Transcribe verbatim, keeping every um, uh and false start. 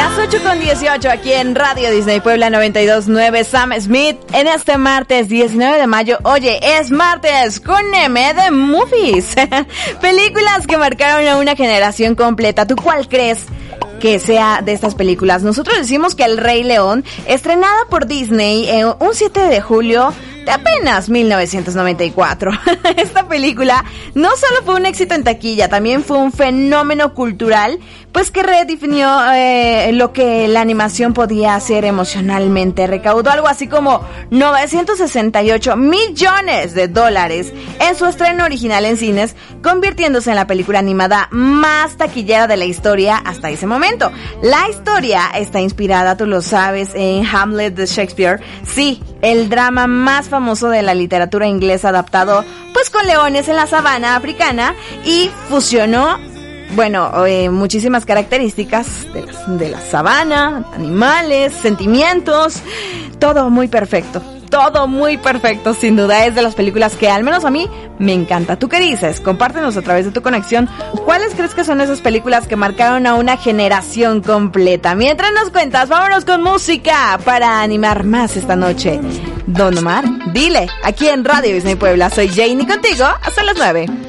Las ocho con dieciocho aquí en Radio Disney Puebla noventa y dos punto nueve. Sam Smith en este martes diecinueve de mayo. Oye, es martes con M de Movies. Películas que marcaron a una generación completa. ¿Tú cuál crees que sea de estas películas? Nosotros decimos que El Rey León, estrenada por Disney eh, un siete de julio de apenas mil novecientos noventa y cuatro. Esta película no solo fue un éxito en taquilla, también fue un fenómeno cultural, pues que redefinió eh, lo que la animación podía hacer emocionalmente. Recaudó algo así como novecientos sesenta y ocho millones de dólares en su estreno original en cines, convirtiéndose en la película animada más taquillera de la historia hasta ese momento. La historia está inspirada, tú lo sabes, en Hamlet de Shakespeare. Sí, el drama más famoso de la literatura inglesa, adaptado pues con leones en la sabana africana, y fusionó, bueno, eh, muchísimas características de la, de la sabana, animales, sentimientos, todo muy perfecto. Todo muy perfecto, sin duda. Es de las películas que al menos a mí me encanta. ¿Tú qué dices? Compártenos a través de tu conexión. ¿Cuáles crees que son esas películas que marcaron a una generación completa? Mientras nos cuentas, vámonos con música para animar más esta noche. Don Omar, dile, aquí en Radio Disney Puebla. Soy Janie contigo hasta las nueve.